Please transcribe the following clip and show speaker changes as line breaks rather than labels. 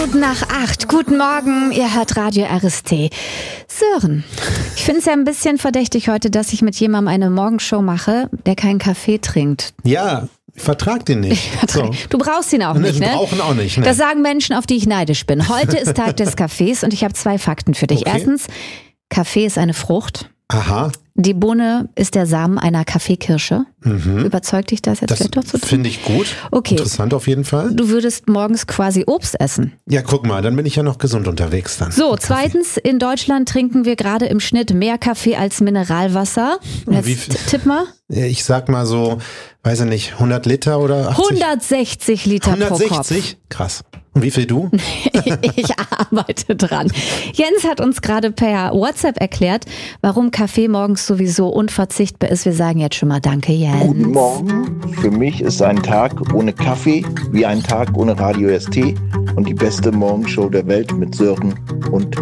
Nach 8. Guten Morgen, ihr hört Radio RST. Sören, ich finde es ja ein bisschen verdächtig heute, dass ich mit jemandem eine Morgenshow mache, der keinen Kaffee trinkt.
Ja, ich vertrag den nicht. So.
Du brauchst ihn auch nicht, ne?
Wir brauchen auch nicht, ne?
Das sagen Menschen, auf die ich neidisch bin. Heute ist Tag des Kaffees und ich habe 2 Fakten für dich.
Okay.
Erstens, Kaffee ist eine Frucht.
Aha.
Die Bohne ist der Samen einer Kaffeekirsche. Überzeugt dich das jetzt
Das
vielleicht doch zu tun?
finde ich gut.
Okay.
Interessant auf jeden Fall.
Du würdest morgens quasi Obst essen.
Ja, guck mal, dann bin ich ja noch gesund unterwegs dann.
So, zweitens, in Deutschland trinken wir gerade im Schnitt mehr Kaffee als Mineralwasser.
Und wie
Jetzt
viel?
tipp mal.
Ich sag mal so, weiß ich nicht, 100 Liter oder 80?
160 Liter pro Kopf.
160? Krass. Und wie viel du?
Ich arbeite dran. Jens hat uns gerade per WhatsApp erklärt, warum Kaffee morgens sowieso unverzichtbar ist. Wir sagen jetzt schon mal Danke, Jens.
Guten Morgen. Für mich ist ein Tag ohne Kaffee wie ein Tag ohne Radio ST und die beste Morgenshow der Welt mit Sören und